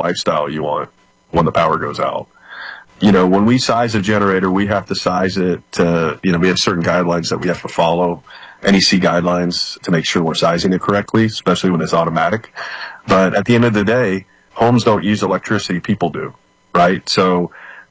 lifestyle you want when the power goes out. When we size a generator, we have to size it to, we have certain guidelines that we have to follow, NEC guidelines, to make sure we're sizing it correctly, especially when it's automatic. But at the end of the day, homes don't use electricity, people do, right? So,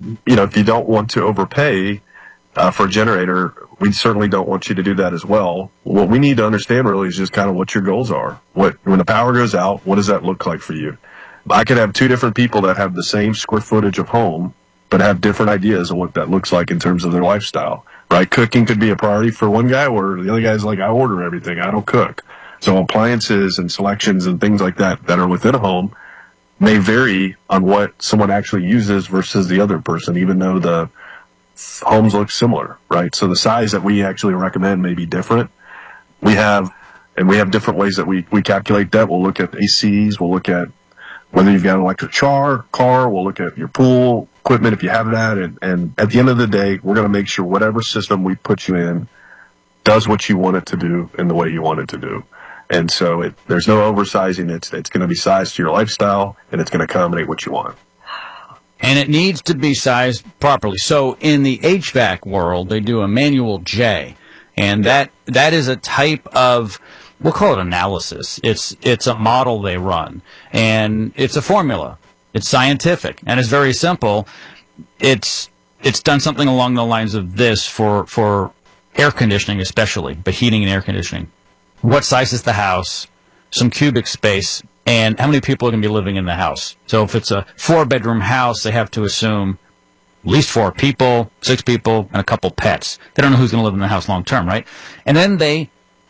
if you don't want to overpay for a generator, we certainly don't want you to do that as well. What we need to understand really is just kind of what your goals are. When the power goes out, what does that look like for you? I could have two different people that have the same square footage of home, but have different ideas of what that looks like in terms of their lifestyle, right? Cooking could be a priority for one guy, or the other guy's like, I order everything, I don't cook. So appliances and selections and things like that are within a home may vary on what someone actually uses versus the other person, even though the homes look similar, right? So the size that we actually recommend may be different. We have different ways that we calculate that. We'll look at ACs, we'll look at whether you've got an electric car, we'll look at your pool equipment if you have that, and at the end of the day, we're going to make sure whatever system we put you in does what you want it to do in the way you want it to do. And so there's no oversizing. It's going to be sized to your lifestyle, and it's going to accommodate what you want. And it needs to be sized properly. So in the HVAC world, they do a manual J, and that is a type of, we'll call it analysis. It's a model they run, and it's a formula. It's scientific, and it's very simple. It's done something along the lines of this for air conditioning especially, but heating and air conditioning. What size is the house, some cubic space, and how many people are going to be living in the house? So if it's a 4-bedroom house, they have to assume at least 4 people, 6 people, and a couple pets. They don't know who's going to live in the house long term, right? And then they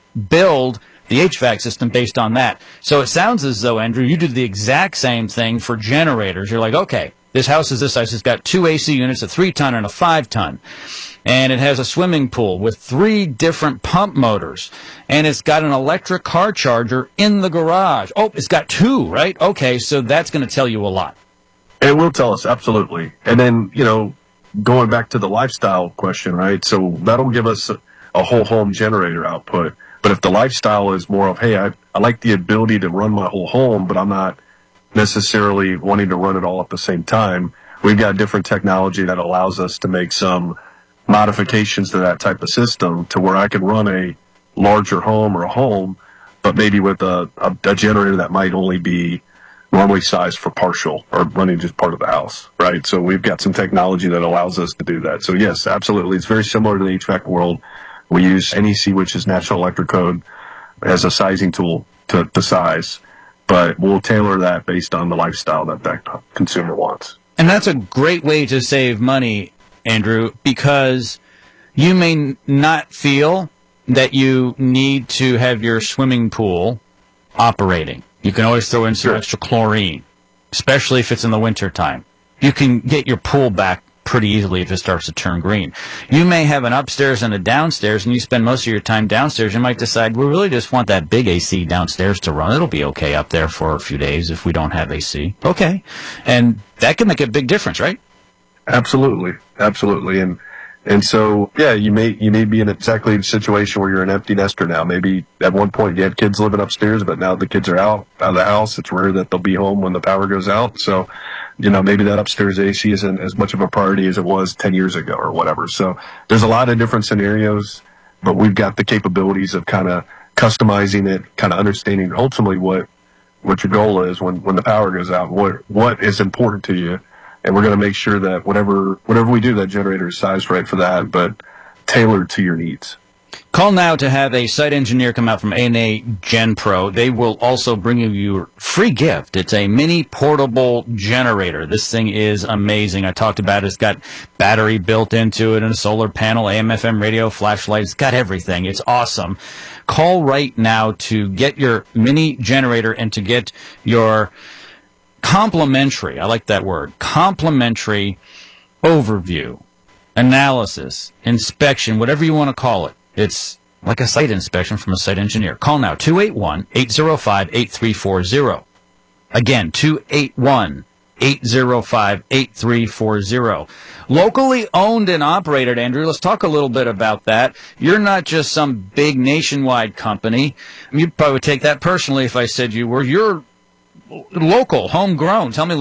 build the HVAC system based on that. So it sounds as though, Andrew, you did the exact same thing for generators. You're like, okay, this house is this size. It's got 2 AC units, a 3-ton and a 5-ton. And it has a swimming pool with 3 different pump motors. And it's got an electric car charger in the garage. Oh, it's got 2, right? Okay, so that's going to tell you a lot. It will tell us, absolutely. And then, going back to the lifestyle question, right? So that'll give us a whole home generator output. But if the lifestyle is more of, hey, I like the ability to run my whole home, but I'm not necessarily wanting to run it all at the same time, we've got different technology that allows us to make some modifications to that type of system to where I can run a larger home or a home, but maybe with a generator that might only be normally sized for partial or running just part of the house, right? So we've got some technology that allows us to do that. So yes, absolutely. It's very similar to the HVAC world. We use NEC, which is National Electric Code, as a sizing tool to size, but we'll tailor that based on the lifestyle that consumer wants. And that's a great way to save money, Andrew, because you may not feel that you need to have your swimming pool operating. You can always throw in some extra chlorine, especially if it's in the wintertime. You can get your pool back pretty easily if it starts to turn green. You may have an upstairs and a downstairs, and you spend most of your time downstairs. You might decide, we really just want that big AC downstairs to run. It'll be okay up there for a few days if we don't have AC. Okay. And that can make a big difference, right? Absolutely. Absolutely. And so, yeah, you may be in exactly the situation where you're an empty nester now. Maybe at one point you had kids living upstairs, but now the kids are out of the house. It's rare that they'll be home when the power goes out. So, maybe that upstairs AC isn't as much of a priority as it was 10 years ago or whatever. So there's a lot of different scenarios, but we've got the capabilities of kind of customizing it, kind of understanding ultimately what your goal is when the power goes out, what is important to you. And we're going to make sure that whatever we do, that generator is sized right for that, but tailored to your needs. Call now to have a site engineer come out from A&A Gen Pro. They will also bring you your free gift. It's a mini portable generator. This thing is amazing. I talked about it. It's got battery built into it and a solar panel, AM/FM radio, flashlight. It's got everything. It's awesome. Call right now to get your mini generator and to get your complimentary, I like that word, complimentary overview, analysis, inspection, whatever you want to call it. It's like a site inspection from a site engineer. Call now, 281-805-8340. Again, 281-805-8340. Locally owned and operated, Andrew. Let's talk a little bit about that. You're not just some big nationwide company. You'd probably take that personally if I said you were. You're local, homegrown. Tell me